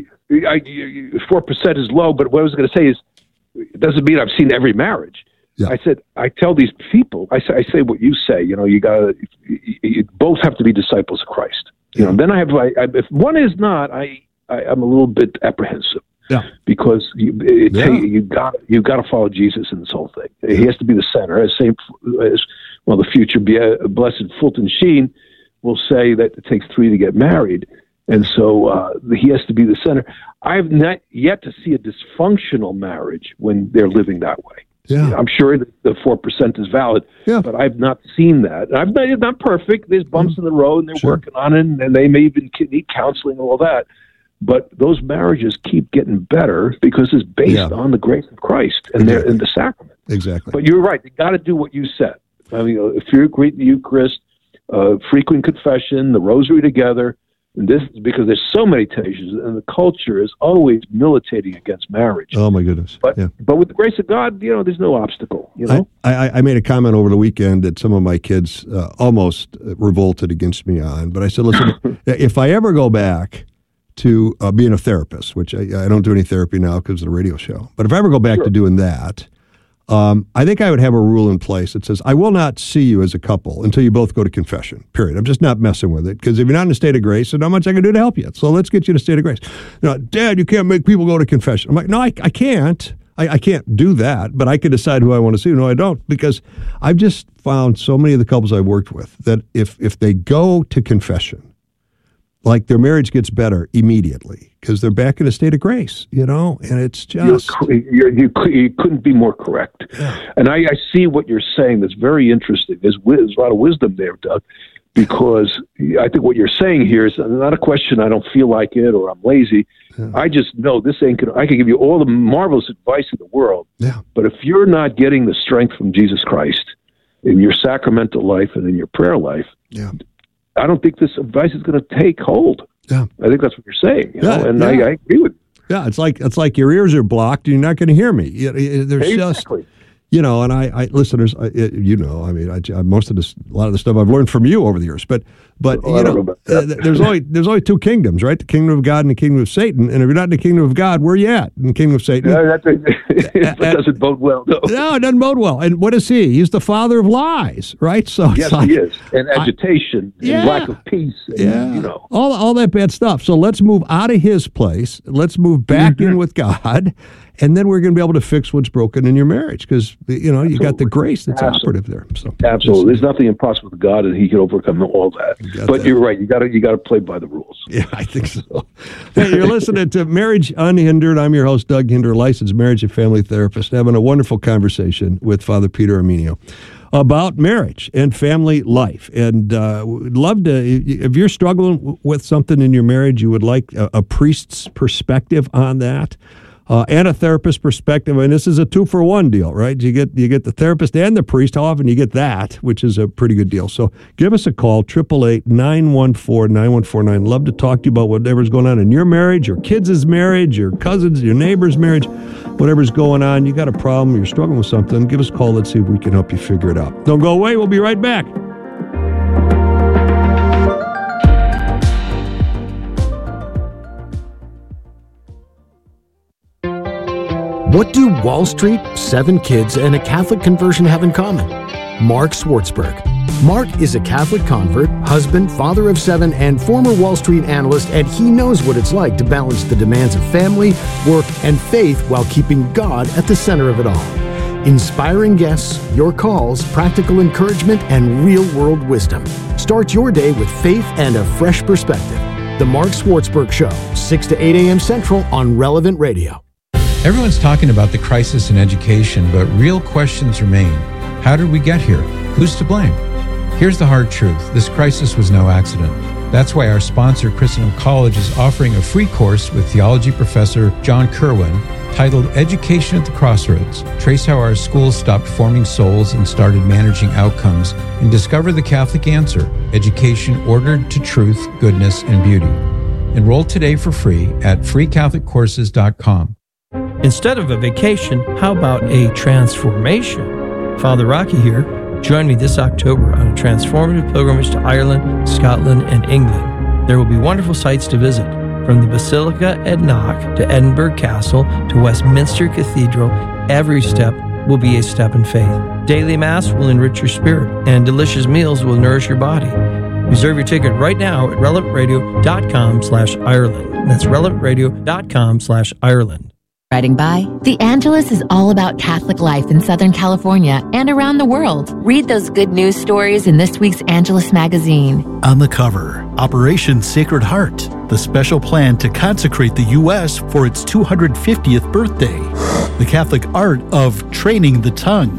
4% is low, but what I was going to say is, it doesn't mean I've seen every marriage. Yeah. I said, I tell these people, I say what you say, you both have to be disciples of Christ. Then if one is not, I'm a little bit apprehensive. Yeah. Because you got to follow Jesus in this whole thing. He has to be the center. As the future blessed Fulton Sheen will say that it takes 3 to get married. And so he has to be the center. I have not yet to see a dysfunctional marriage when they're living that way. Yeah. I'm sure that the 4% is valid, but I've not seen that. It's not perfect. There's bumps in the road, and they're working on it, and they may even need counseling and all that. But those marriages keep getting better because it's based on the grace of Christ and they're in the sacrament. Exactly. But you're right. You got to do what you said. I mean, if you're great the Eucharist, frequent confession, the rosary together, and this is because there's so many temptations, and the culture is always militating against marriage. Oh my goodness! But with the grace of God, there's no obstacle. I made a comment over the weekend that some of my kids almost revolted against me on, but I said, listen, if I ever go back to being a therapist, which I don't do any therapy now because of the radio show, but if I ever go back to doing that, I think I would have a rule in place that says, I will not see you as a couple until you both go to confession, period. I'm just not messing with it, because if you're not in a state of grace, there's not much I can do to help you. So let's get you in a state of grace. Dad, you can't make people go to confession. I'm like, no, I can't. I can't do that, but I can decide who I want to see. No, I don't, because I've just found so many of the couples I've worked with that if they go to confession, like their marriage gets better immediately because they're back in a state of grace, and it's just... You couldn't be more correct. Yeah. And I see what you're saying that's very interesting. There's a lot of wisdom there, Doug, because I think what you're saying here is not a question, I don't feel like it or I'm lazy. Yeah. I just know this ain't gonna... I can give you all the marvelous advice in the world, but if you're not getting the strength from Jesus Christ in your sacramental life and in your prayer life... I don't think this advice is going to take hold. Yeah, I think that's what you're saying. And I agree with you. Yeah, it's like your ears are blocked and you're not going to hear me. There's exactly. And I listeners, most of this, a lot of the stuff I've learned from you over the years. But there's only two kingdoms, right? The kingdom of God and the kingdom of Satan. And if you're not in the kingdom of God, where are you at? In the kingdom of Satan? That doesn't bode well, though. No, it doesn't bode well. And what is he? He's the father of lies, right? So yes, he is, and agitation, and lack of peace, and, all that bad stuff. So let's move out of his place. Let's move back in with God. And then we're going to be able to fix what's broken in your marriage because, you got the grace that's operative there. So absolutely. There's nothing impossible with God, and he can overcome all that. But you're right. You got to play by the rules. Yeah, I think so. Hey, you're listening to Marriage Unhindered. I'm your host, Doug Hinder, licensed marriage and family therapist, having a wonderful conversation with Father Peter Arminio about marriage and family life. And would love to, if you're struggling with something in your marriage, you would like a priest's perspective on that. And a therapist perspective, and this is a 2-for-1 deal, right? You get the therapist and the priest. How often you get that, which is a pretty good deal. So give us a call, 888-914-9149. Love to talk to you about whatever's going on in your marriage, your kids' marriage, your cousins, your neighbor's marriage, whatever's going on. You got a problem, you're struggling with something, give us a call. Let's see if we can help you figure it out. Don't go away. We'll be right back. What do Wall Street, 7 kids, and a Catholic conversion have in common? Mark Swartzberg. Mark is a Catholic convert, husband, father of 7, and former Wall Street analyst, and he knows what it's like to balance the demands of family, work, and faith while keeping God at the center of it all. Inspiring guests, your calls, practical encouragement, and real-world wisdom. Start your day with faith and a fresh perspective. The Mark Swartzberg Show, 6 to 8 a.m. Central on Relevant Radio. Everyone's talking about the crisis in education, but real questions remain. How did we get here? Who's to blame? Here's the hard truth. This crisis was no accident. That's why our sponsor, Christendom College, is offering a free course with theology professor John Kerwin titled Education at the Crossroads. Trace how our schools stopped forming souls and started managing outcomes, and discover the Catholic answer, education ordered to truth, goodness, and beauty. Enroll today for free at freecatholiccourses.com. Instead of a vacation, how about a transformation? Father Rocky here. Join me this October on a transformative pilgrimage to Ireland, Scotland, and England. There will be wonderful sights to visit, from the Basilica at Knock to Edinburgh Castle to Westminster Cathedral. Every step will be a step in faith. Daily Mass will enrich your spirit, and delicious meals will nourish your body. Reserve your ticket right now at relevantradio.com/Ireland. That's relevantradio.com/Ireland. Writing by The Angelus is all about Catholic life in Southern California and around the world. Read those good news stories in this week's Angelus magazine. On the cover, Operation Sacred Heart, the special plan to consecrate the U.S. for its 250th birthday. The Catholic art of training the tongue.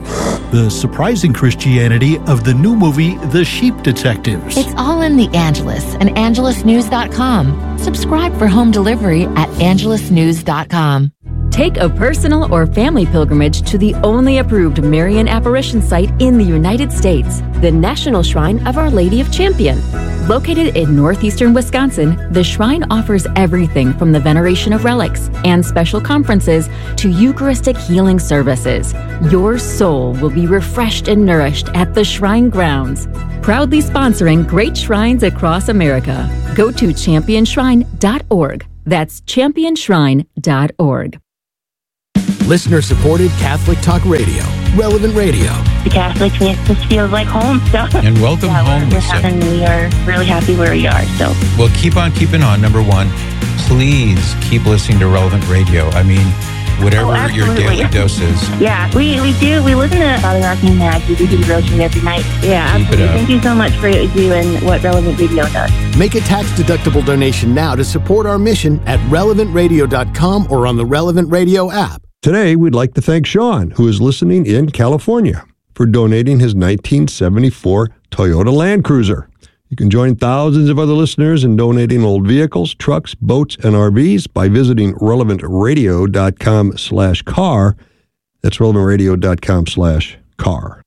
the surprising Christianity of the new movie The Sheep Detectives. It's all in The Angelus and angelusnews.com. Subscribe for home delivery at angelusnews.com. Take a personal or family pilgrimage to the only approved Marian apparition site in the United States, the National Shrine of Our Lady of Champion. Located in northeastern Wisconsin, the shrine offers everything from the veneration of relics and special conferences to Eucharistic healing services. Your soul will be refreshed and nourished at the shrine grounds. Proudly sponsoring great shrines across America. Go to championshrine.org. That's championshrine.org. Listener-supported Catholic Talk Radio, Relevant Radio. The Catholic just feels like home. So. And welcome home, Lisa. We are really happy where we are. So. Well, keep on keeping on. Number one, please keep listening to Relevant Radio. I mean, whatever your daily dose is. Yeah, we do. We listen to Father Rocky and Matt. We do the rotation every night. Yeah, absolutely. Thank you so much for what you do and what Relevant Radio does. Make a tax-deductible donation now to support our mission at relevantradio.com or on the Relevant Radio app. Today, we'd like to thank Sean, who is listening in California, for donating his 1974 Toyota Land Cruiser. You can join thousands of other listeners in donating old vehicles, trucks, boats, and RVs by visiting relevantradio.com/car. That's relevantradio.com/car.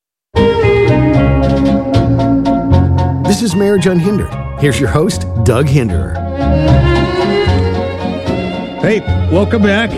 This is Marriage Unhindered. Here's your host, Doug Hinderer. Hey, welcome back.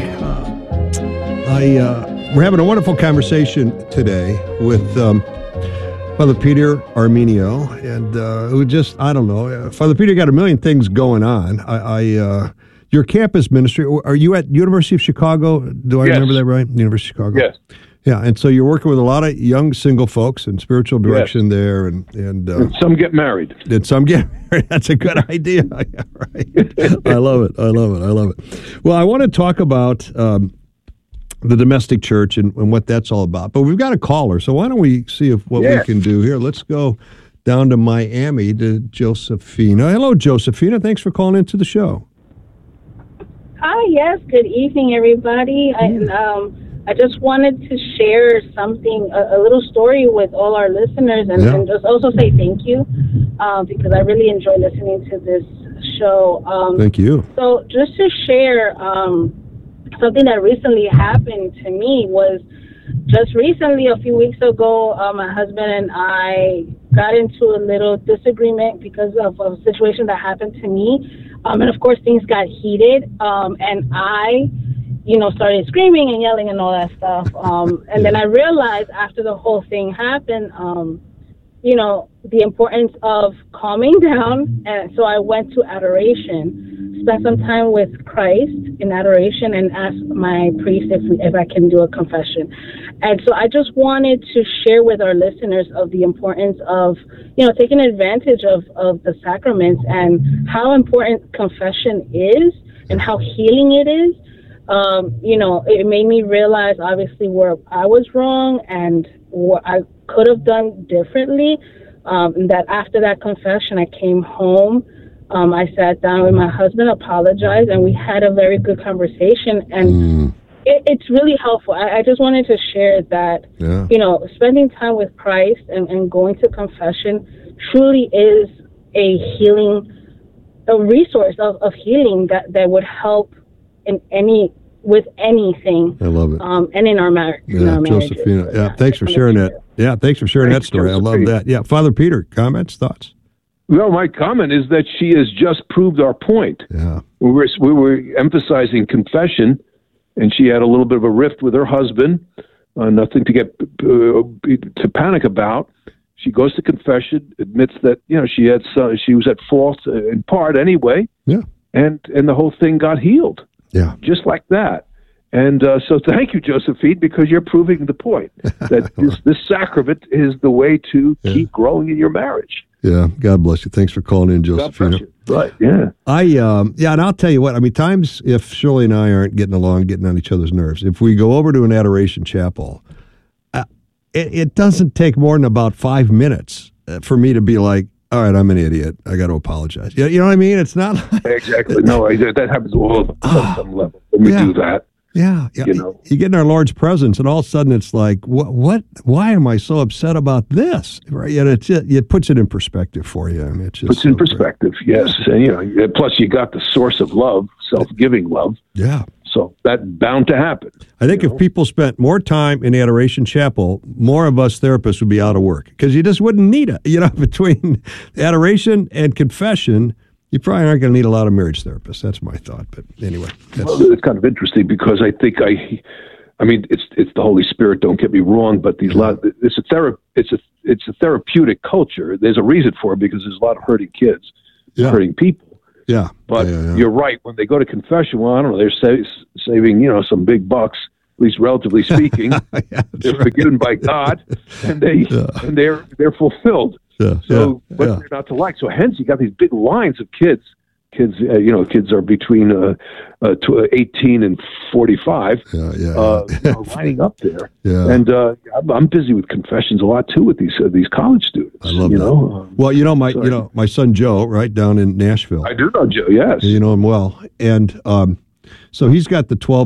We're having a wonderful conversation today with Father Peter Armenio, and who just, I don't know, Father Peter got a million things going on. Your campus ministry, are you at University of Chicago? Do I remember that right? University of Chicago? Yes. Yeah, and so you're working with a lot of young single folks and spiritual direction there, and some get married. And some get married. That's a good idea. Yeah, right. I love it. Well, I want to talk about the domestic church and what that's all about. But we've got a caller, so why don't we see what we can do here. Let's go down to Miami to Josephina. Hello, Josephina. Thanks for calling into the show. Hi, yes. Good evening, everybody. I just wanted to share something, a little story with all our listeners and just also say thank you because I really enjoy listening to this show. Thank you. So just to share something that recently happened to me was just recently, a few weeks ago, my husband and I got into a little disagreement because of a situation that happened to me. And of course, things got heated. And I, started screaming and yelling and all that stuff. And then I realized after the whole thing happened, the importance of calming down. And so I went to adoration, spent some time with Christ in adoration, and asked my priest if I can do a confession. And so I just wanted to share with our listeners of the importance of, taking advantage of the sacraments and how important confession is and how healing it is. It made me realize obviously where I was wrong and what I could have done differently. And that after that confession, I came home. I sat down with my husband, apologized, and we had a very good conversation. And it's really helpful. I just wanted to share that, spending time with Christ and going to confession truly is a resource of healing that would help with anything. I love it. And in our marriage. Yeah, Josephina. Yeah, thanks for sharing that. Yeah, thanks for sharing that story. I love that. Yeah, Father Peter, comments, thoughts? Well, my comment is that she has just proved our point. Yeah. We were emphasizing confession, and she had a little bit of a rift with her husband. Nothing to get to panic about. She goes to confession, admits that she was at fault in part anyway. Yeah. And the whole thing got healed. Yeah. Just like that. And so thank you, Josephine, because you're proving the point that this sacrament is the way to keep growing in your marriage. Yeah. God bless you. Thanks for calling in, Josephina. Right. Yeah. And I'll tell you what, times if Shirley and I aren't getting along, getting on each other's nerves, if we go over to an adoration chapel, it doesn't take more than about 5 minutes for me to be like, all right, I'm an idiot. I got to apologize. You know what I mean? It's not exactly. No, that happens all on some level when we do that. Yeah. You know, you get in our Lord's presence, and all of a sudden it's like, what? Why am I so upset about this? Right? And it puts it in perspective for you. I mean, it just puts in perspective. Yes, and plus you got the source of love, self-giving love. Yeah. So that's bound to happen. I think if people spent more time in the Adoration Chapel, more of us therapists would be out of work because you just wouldn't need it. Between adoration and confession, you probably aren't going to need a lot of marriage therapists. That's my thought. But anyway, it's kind of interesting because I think I mean, it's the Holy Spirit. Don't get me wrong, but it's a therapeutic culture. There's a reason for it because there's a lot of hurting kids, hurting people. Yeah, but you're right. When they go to confession, well, I don't know. They're saving some big bucks, at least relatively speaking. They're forgiven by God, and they're fulfilled. Yeah, so, but they're not to like. So, hence, you got these big lines of kids. Kids are between 18 and 45, lining up there. Yeah. And I'm busy with confessions a lot too with these college students. I love that. My son Joe, right down in Nashville. I do know Joe. Yes, you know him well, and so he's got the 12